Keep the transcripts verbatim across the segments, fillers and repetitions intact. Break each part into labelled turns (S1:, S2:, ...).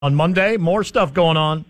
S1: On Monday, more stuff going on.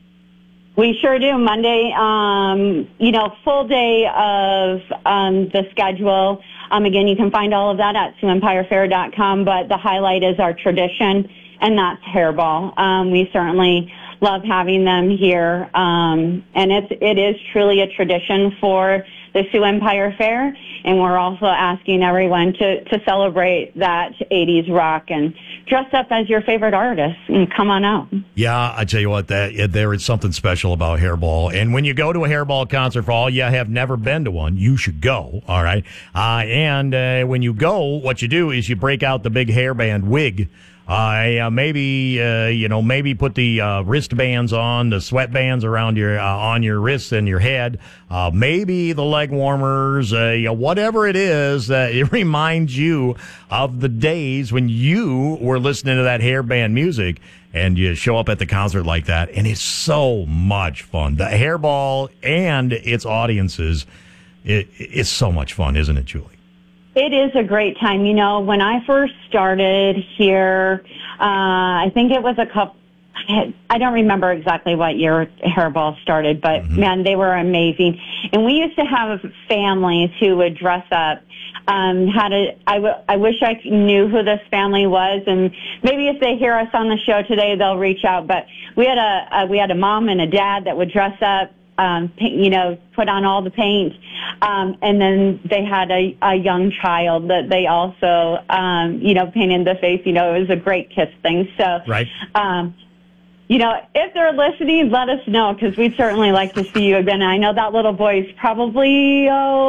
S2: We sure do. Monday, um, you know, full day of um, the schedule. Um, again, you can find all of that at sioux empire fair dot com, but the highlight is our tradition, and that's Hairball. Um, we certainly love having them here, um, and it's, it is truly a tradition for the Sioux Empire Fair, and we're also asking everyone to, to celebrate that eighties rock and dress up as your favorite artist and come on out.
S1: Yeah, I tell you what, that there is something special about Hairball. And when you go to a Hairball concert, for all you have never been to one, you should go, all right? Uh, and uh, when you go, what you do is you break out the big hairband wig. Uh, maybe, uh, you know, maybe put the uh, wristbands on, the sweatbands around your, uh, on your wrists and your head. Uh, maybe the leg warmers, uh, you know, whatever it is, uh, it reminds you of the days when you were listening to that hairband music and you show up at the concert like that. And it's so much fun. The Hairball and its audiences, it, it's so much fun, isn't it, Julie?
S2: It is a great time. You know, when I first started here, uh, I think it was a couple, I don't remember exactly what year Hairball started, but mm-hmm. man, they were amazing. And we used to have families who would dress up. Um, had a, I, w- I wish I knew who this family was, and maybe if they hear us on the show today, they'll reach out. But we had a, a we had a mom and a dad that would dress up. Um, you know, put on all the paint, um, and then they had a, a young child that they also, um, you know, painted the face. You know, it was a great kiss thing. So,
S1: right.
S2: Um, you know, if they're listening, let us know, because we'd certainly like to see you again. I know that little boy's probably,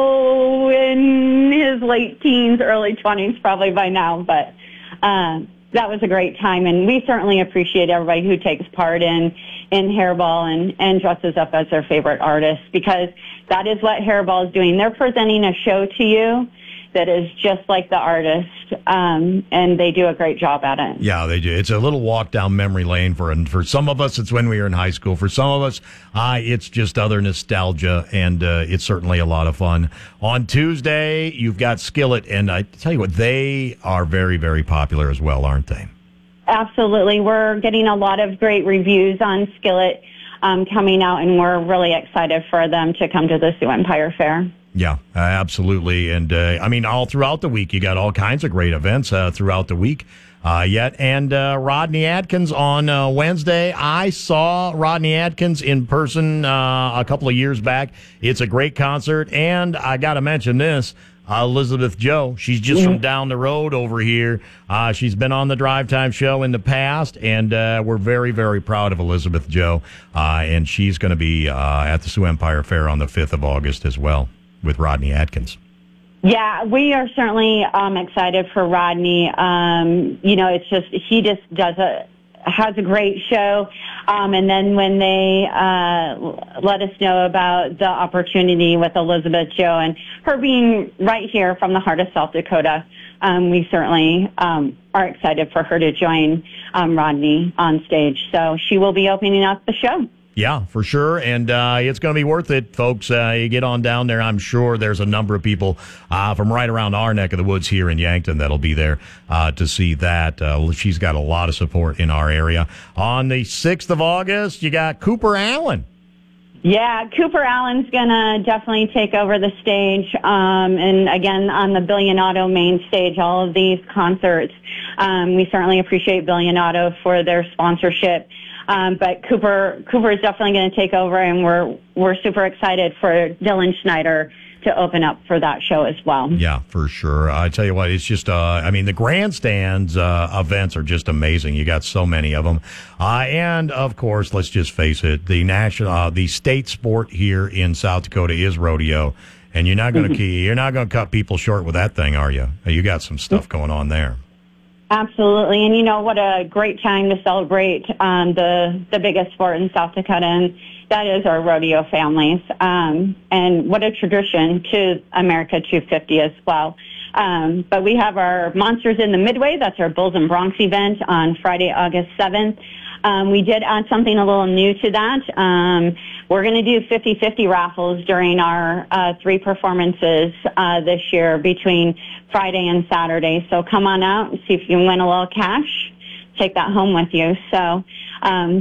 S2: oh, in his late teens, early twenties probably by now, but um, that was a great time, and we certainly appreciate everybody who takes part in in Hairball and, and dresses up as their favorite artist, because that is what Hairball is doing. They're presenting a show to you that is just like the artist, um, and they do a great job at it.
S1: Yeah, they do. It's a little walk down memory lane for and for some of us. It's when we were in high school. For some of us, uh, it's just other nostalgia, and uh, it's certainly a lot of fun. On Tuesday, you've got Skillet, and I tell you what, they are very, very popular as well, aren't they?
S2: Absolutely. We're getting a lot of great reviews on Skillet um, coming out, and we're really excited for them to come to the Sioux Empire Fair.
S1: Yeah, uh, absolutely. And, uh, I mean, all throughout the week, you got all kinds of great events uh, throughout the week uh, yet. And uh, Rodney Atkins on uh, Wednesday. I saw Rodney Atkins in person uh, a couple of years back. It's a great concert. And I got to mention this. Uh, Elizabeth Joe, she's just mm-hmm. from down the road over here. Uh, she's been on the Drive Time show in the past, and uh, we're very, very proud of Elizabeth Joe. Uh, and she's going to be uh, at the Sioux Empire Fair on the fifth of August as well with Rodney Atkins.
S2: Yeah, we are certainly um, excited for Rodney. Um, you know, it's just, he just does a, has a great show. Um, and then when they uh, let us know about the opportunity with Elizabeth Joe and her being right here from the heart of South Dakota, um, we certainly um, are excited for her to join um, Rodney on stage. So she will be opening up the show.
S1: Yeah, for sure, and uh, it's going to be worth it, folks. Uh, you get on down there. I'm sure there's a number of people uh, from right around our neck of the woods here in Yankton that'll be there uh, to see that. Uh, she's got a lot of support in our area. On the sixth of August, you got Cooper Allen.
S2: Yeah, Cooper Allen's going to definitely take over the stage. Um, and again, on the Billion Auto main stage, all of these concerts, um, we certainly appreciate Billion Auto for their sponsorship. Um, but Cooper Cooper is definitely going to take over, and we're we're super excited for Dylan Schneider to open up for that show as well.
S1: Yeah, for sure. I tell you what, it's just, uh, I mean, the grandstands uh, events are just amazing. You got so many of them. Uh, and, of course, let's just face it, the national, uh, the state sport here in South Dakota is rodeo. And you're not going to mm-hmm. you're not going to cut people short with that thing, are you? You got some stuff going on there.
S2: Absolutely, and you know what a great time to celebrate um, the the biggest sport in South Dakota, and that is our rodeo families. Um, and what a tradition to America two fifty as well. Um, but we have our Monsters in the Midway. That's our Bulls and Broncs event on Friday, August seventh. Um, we did add something a little new to that. Um, we're going to do fifty-fifty raffles during our uh, three performances uh, this year between Friday and Saturday. So come on out and see if you can win a little cash. take that home with you. So, um,